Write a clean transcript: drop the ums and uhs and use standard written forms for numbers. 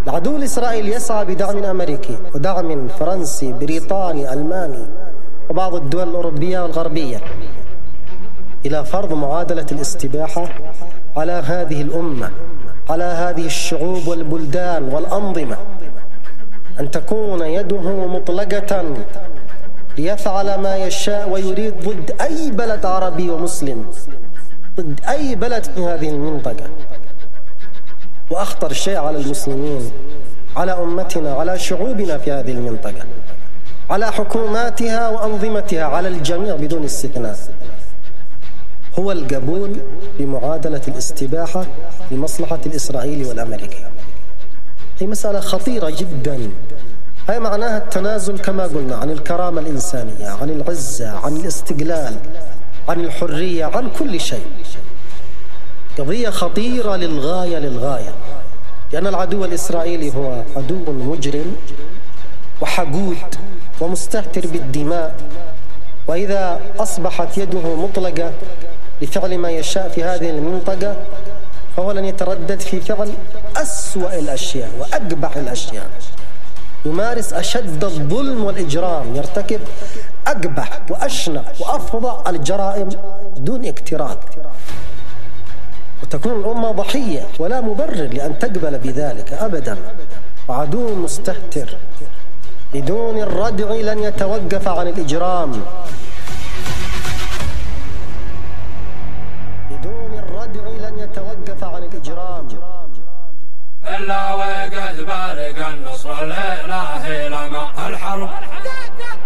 العدو الإسرائيلي يسعى بدعم أمريكي ودعم فرنسي بريطاني ألماني وبعض الدول الأوروبية والغربية إلى فرض معادلة الاستباحة على هذه الأمة، على هذه الشعوب والبلدان والأنظمة، أن تكون يده مطلقة ليفعل ما يشاء ويريد ضد أي بلد عربي ومسلم، ضد أي بلد في هذه المنطقة. وأخطر شيء على المسلمين، على أمتنا، على شعوبنا في هذه المنطقة، على حكوماتها وأنظمتها، على الجميع بدون استثناء، هو القبول بمعادلة الاستباحة لمصلحة الإسرائيلي والأمريكي. هي مسألة خطيرة جدا. هي معناها التنازل كما قلنا عن الكرامة الإنسانية، عن العزة، عن الاستقلال، عن الحرية، عن كل شيء. قضية خطيرة للغاية، لأن العدو الإسرائيلي هو عدو مجرم وحقود ومستهتر بالدماء، وإذا أصبحت يده مطلقة لفعل ما يشاء في هذه المنطقة فهو لن يتردد في فعل أسوأ الأشياء وأقبح الأشياء، يمارس أشد الظلم والإجرام، يرتكب أقبح وأشنع وأفظع الجرائم دون اكتراث، وتكون الأمة ضحية ولا مبرر لأن تقبل بذلك أبدا. وعدو مستهتر بدون الردع لن يتوقف عن الإجرام، بدون الردع لن يتوقف عن الإجرام. إلا وقد بارق النصر الإلهي لما الحرب